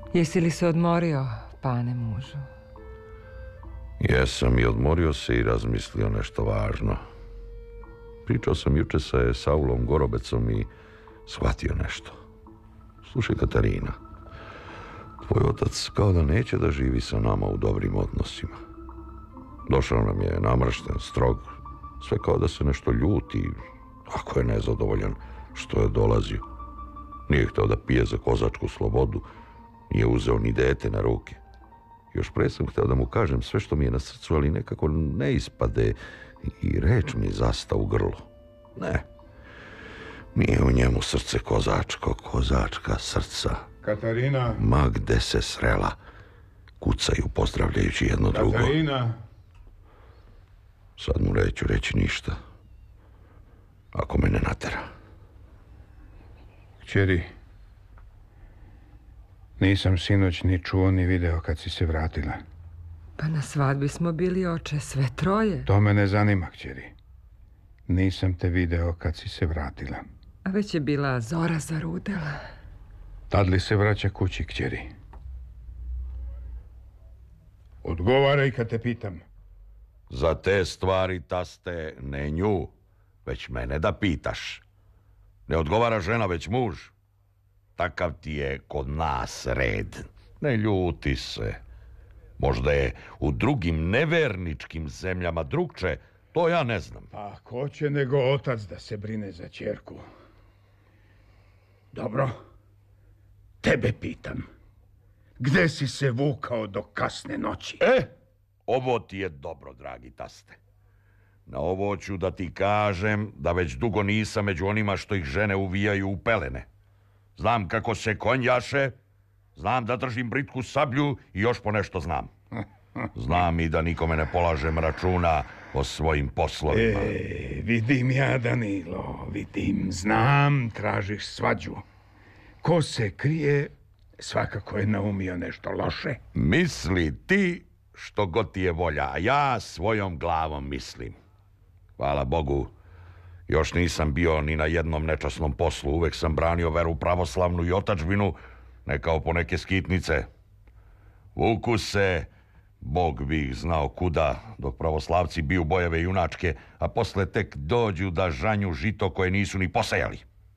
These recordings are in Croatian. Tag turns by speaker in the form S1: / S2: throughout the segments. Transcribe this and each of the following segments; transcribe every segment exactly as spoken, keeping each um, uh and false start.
S1: Jesi li se odmorio, pane mužu?
S2: Jesam i odmorio se i razmislio nešto važno. Pričao sam juče sa Saulom Gorobecom i shvatio nešto. Slušaj, Katarina, tvoj otac kao da neće da živi sa nama u dobrim odnosima. Došao nam je namršten, strog, sve kao da se nešto ljuti, ako je nezadovoljan što je dolazio. Nije htio da pije za kozačku slobodu, nije uzeo ni dete na ruke. Još pre sam htio da mu kažem sve što mi je na srcu, ali nekako ne ispade i reč mi zasta u grlu. Ne, nije u njemu srce kozačko, kozačka srca.
S3: Katarina.
S2: Ma gde se srela, kucaju pozdravljajući jedno drugo.
S3: Katarina.
S2: Sad mu neću reći ništa, ako me ne natera.
S3: Kćeri, nisam sinoć ni čuo ni video kad si se vratila.
S1: Pa na svadbi smo bili, oče, sve troje.
S3: To me ne zanima, kćeri. Nisam te video kad si se vratila.
S1: A već je bila zora zarudela.
S3: Tad li se vraća kući, kćeri? Odgovaraj kad te pitam.
S2: Za te stvari, taste, ne nju, već mene da pitaš. Ne odgovara žena, već muž. Takav ti je kod nas red. Ne ljuti se. Možda je u drugim neverničkim zemljama drugče, to ja ne znam.
S3: Pa ko će nego otac da se brine za ćerku? Dobro, tebe pitam. Gde si se vukao do kasne noći?
S2: E, ovo ti je dobro, dragi taste. Na ovo ću da ti kažem da već dugo nisam među onima što ih žene uvijaju u pelene. Znam kako se konj jaše, znam da držim britku sablju i još po nešto znam. Znam i da nikome ne polažem računa o svojim poslovima.
S3: E, vidim ja, Danilo, vidim, znam, tražiš svađu. Ko se krije, svakako je naumio nešto loše.
S2: Misli ti što god ti je volja, a ja svojom glavom mislim. Hvala Bogu, još nisam bio ni na jednom nečasnom poslu. Uvek sam branio veru pravoslavnu i otadžbinu, ne kao po neke skitnice. Vuku se, Bog bi ih znao kuda, dok pravoslavci biju bojeve junačke, a posle tek dođu da žanju žito koje nisu ni posejali.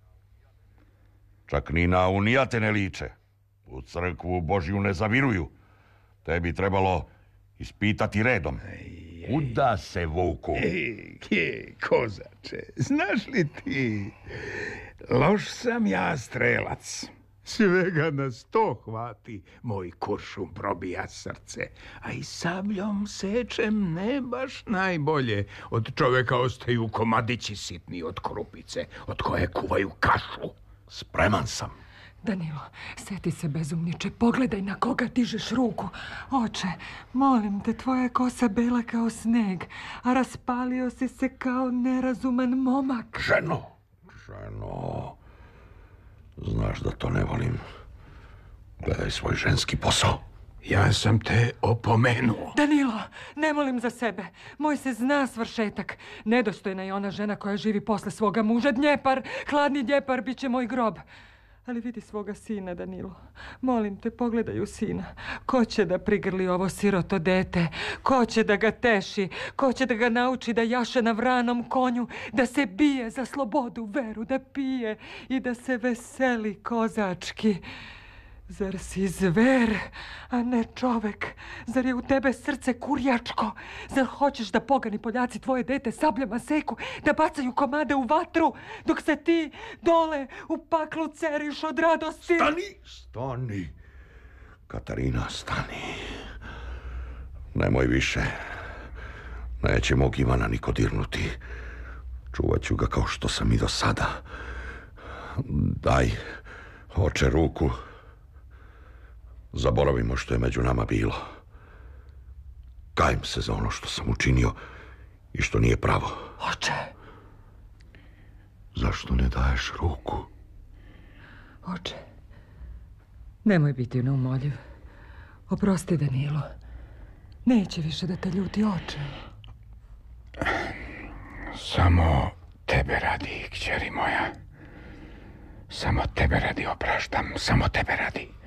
S2: Čak ni na unijate ne liče. U crkvu Božju ne zaviruju. Tebi trebalo ispitati redom. Kuda se vuku?
S3: Ej, ej, kozače, znaš li ti, loš sam ja strelac. Svega na sto hvati, moj kuršum probija srce, a i sabljom sečem ne baš najbolje. Od čoveka ostaju komadići sitni od krupice, od koje kuvaju kašu.
S2: Spreman sam.
S1: Danilo, seti se, bezumniče, pogledaj na koga dižeš ruku. Oče, molim te, tvoja je kosa bela kao sneg, a raspalio si se kao nerazuman momak.
S2: Ženo, ženo, znaš da to ne volim. Gledaj svoj ženski posao.
S3: Ja sam te opomenuo.
S1: Danilo, ne molim za sebe. Moj se zna svršetak. Nedostojna je ona žena koja živi posle svoga muža. Dnjepar, hladni Dnjepar, bit će moj grob. Ali vidi svoga sina, Danilo. Molim te, pogledaj u sina. Ko će da prigrli ovo siroto dete? Ko će da ga teši? Ko će da ga nauči da jaše na vranom konju? Da se bije za slobodu, veru, da pije i da se veseli kozački? Zar si zver, a ne čovek? Zar je u tebe srce kurjačko? Zar hoćeš da pogani Poljaci tvoje dete sabljama seku, da bacaju komade u vatru, dok se ti dole u paklu ceriš od radosti?
S2: Stani, stani, Katarina, stani. Nemoj više. Neće mog Ivana niko dirnuti. Čuvat ću ga kao što sam i do sada. Daj, oče, ruku. Zaboravimo što je među nama bilo. Kajem se za ono što sam učinio i što nije pravo.
S1: Oče.
S2: Zašto ne daješ ruku?
S1: Oče, nemoj biti neumoljiv. Oprosti, Danilo. Neće više da te ljuti, oče.
S3: Samo tebe radi, kćeri moja. Samo tebe radi opraštam, samo tebe radi.